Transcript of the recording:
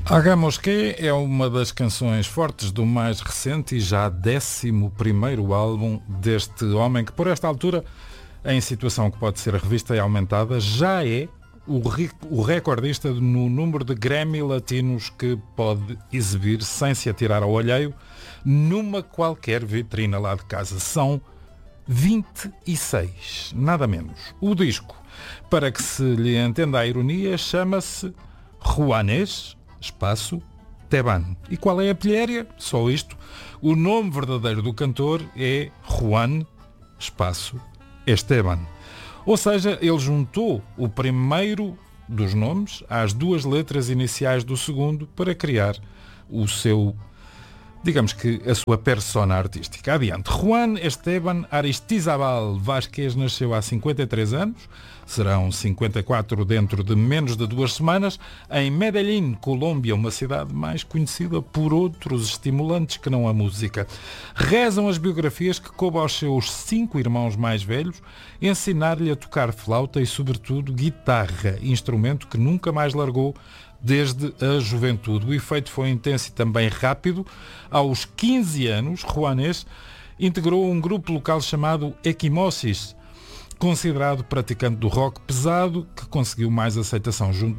Hagamos que é uma das canções fortes do mais recente e já 11º álbum deste homem que, por esta altura, em situação que pode ser revista e aumentada, já é o recordista no número de Grammy latinos que pode exibir sem se atirar ao alheio numa qualquer vitrina lá de casa. São 26, nada menos. O disco, para que se lhe entenda a ironia, chama-se Juanes espaço Teban. E qual é a pilhéria? Só isto. O nome verdadeiro do cantor é Juan espaço Esteban. Ou seja, ele juntou o primeiro dos nomes às duas letras iniciais do segundo para criar o seu, digamos que, a sua persona artística. Adiante. Juan Esteban Aristizabal Vázquez nasceu há 53 anos, serão 54 dentro de menos de 2 semanas, em Medellín, Colômbia, uma cidade mais conhecida por outros estimulantes que não a música. Rezam as biografias que coube aos seus 5 irmãos mais velhos ensinar-lhe a tocar flauta e, sobretudo, guitarra, instrumento que nunca mais largou desde a juventude. O efeito foi intenso e também rápido. Aos 15 anos, Juanes integrou um grupo local chamado Equimosis, considerado praticante do rock pesado, que conseguiu mais aceitação junto